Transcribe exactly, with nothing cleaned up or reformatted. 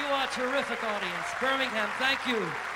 You are a terrific audience. Birmingham, thank you.